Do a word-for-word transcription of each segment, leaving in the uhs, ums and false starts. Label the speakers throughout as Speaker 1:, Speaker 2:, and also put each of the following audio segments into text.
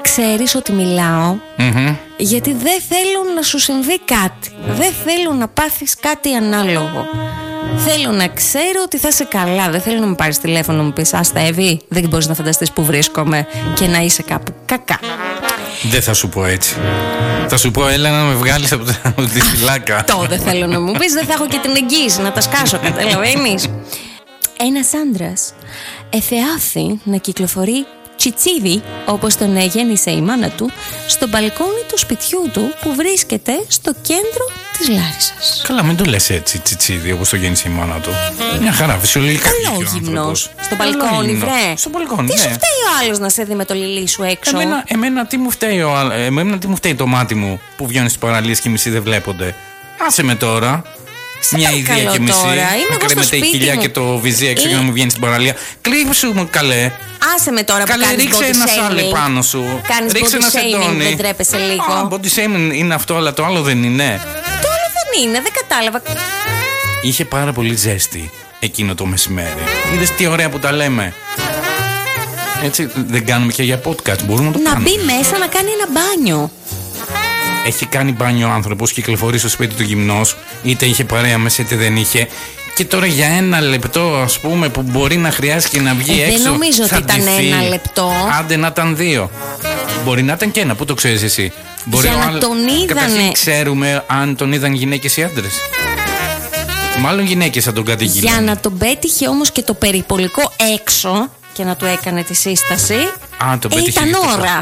Speaker 1: ξέρεις ότι μιλάω
Speaker 2: mm-hmm.
Speaker 1: γιατί δεν θέλω να σου συμβεί κάτι. Δεν θέλω να πάθεις κάτι ανάλογο. Θέλω να ξέρω ότι θα είσαι καλά. Δεν θέλω να μου πάρεις τηλέφωνο να μου πεις άστα Εύη, δεν μπορείς να φανταστείς που βρίσκομαι και να είσαι κάπου κακά.
Speaker 2: Δεν θα σου πω έτσι. Θα σου πω έλα να με βγάλεις από τη φυλάκα.
Speaker 1: Αυτό δεν θέλω να μου πεις. Δεν θα έχω και την εγγύηση να τα σκάσω, καταλαβαίνεις. Ένας άντρας εθεάθη να κυκλοφορεί τσιτσίδι, όπως τον γέννησε η μάνα του, στο μπαλκόνι του σπιτιού του που βρίσκεται στο κέντρο της Λάρισσας.
Speaker 2: Καλά, μην το λες έτσι τσιτσίδι όπως το γέννησε η μάνα του. Μια χαρά, φυσιολογικά.
Speaker 1: Καλόγυμνος. Στο μπαλκόνι, βρε.
Speaker 2: Στο μπαλκόνι,
Speaker 1: τι
Speaker 2: ναι.
Speaker 1: σου φταίει ο άλλος να σε δει με το λιλί σου έξω?
Speaker 2: Εμένα, εμένα, τι μου φταίει ο, εμένα τι μου φταίει το μάτι μου που βγαίνει στις παραλίες και οι μισοί δεν βλέπονται. Άσε με τώρα.
Speaker 1: Σε
Speaker 2: μια ιδέα και μισή.
Speaker 1: Να
Speaker 2: κρέμεται η κοιλιά και το βυζί έξω για να μου βγαίνει στην παραλία. Κλείψου μου καλέ.
Speaker 1: Άσε με τώρα που
Speaker 2: καλέ,
Speaker 1: κάνεις
Speaker 2: ρίξε
Speaker 1: body
Speaker 2: ένα
Speaker 1: shaming.
Speaker 2: σάλι πάνω σου.
Speaker 1: Κάνεις
Speaker 2: ρίξε
Speaker 1: body
Speaker 2: ένα
Speaker 1: shaming,
Speaker 2: σεντόνι.
Speaker 1: δεν τρέπεσαι λίγο?
Speaker 2: Α, body shaming είναι αυτό, αλλά το άλλο δεν είναι.
Speaker 1: Το άλλο δεν είναι, δεν κατάλαβα.
Speaker 2: Είχε πάρα πολύ ζέστη εκείνο το μεσημέρι. Είδες τι ωραία που τα λέμε. Έτσι δεν κάνουμε και για podcast. Μπορούμε να το
Speaker 1: να
Speaker 2: κάνουμε.
Speaker 1: Να μπει μέσα να κάνει ένα μπάνιο.
Speaker 2: Έχει κάνει μπάνιο ο άνθρωπος, κυκλοφορεί στο σπίτι του γυμνός, είτε είχε παρέα μέσα είτε δεν είχε. Και τώρα για ένα λεπτό, ας πούμε, που μπορεί να χρειάζεται και να βγει
Speaker 1: ε,
Speaker 2: έξω.
Speaker 1: Δεν νομίζω ότι ήταν
Speaker 2: ντυθεί.
Speaker 1: ένα λεπτό.
Speaker 2: Άντε να ήταν δύο. Μπορεί να ήταν και ένα, πού το ξέρεις εσύ? Μπορεί
Speaker 1: για να
Speaker 2: άλλο...
Speaker 1: τον είδανε.
Speaker 2: Καταρχήν ξέρουμε αν τον είδαν γυναίκες ή άντρες. Μάλλον γυναίκες θα τον κατηγγείλουν.
Speaker 1: Για να τον πέτυχε όμως και το περιπολικό έξω και να του έκανε τη σύσταση.
Speaker 2: Α, τον
Speaker 1: ε,
Speaker 2: πέτυχε.
Speaker 1: Ήταν ώρα.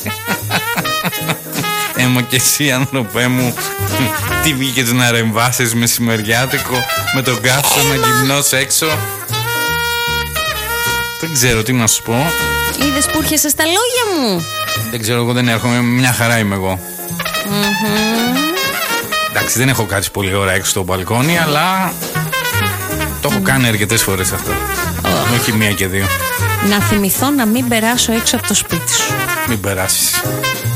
Speaker 2: Έμα και εσύ άνθρωπέ μου, τι βγήκες να ρεμβάσεις μεσημεριάτικο με τον κάθισμα γυμνός έξω? Δεν ξέρω τι να σου πω.
Speaker 1: Είδες που έρχεσαι στα λόγια μου?
Speaker 2: Δεν ξέρω, εγώ δεν έρχομαι, μια χαρά είμαι εγώ.
Speaker 1: Mm-hmm.
Speaker 2: Εντάξει, δεν έχω κάτσει πολλή ώρα έξω στο μπαλκόνι, αλλά το έχω κάνει αρκετές φορές αυτό. Oh. Όχι μία και δύο.
Speaker 1: Να θυμηθώ να μην περάσω έξω από το σπίτι σου.
Speaker 2: Μην περάσεις.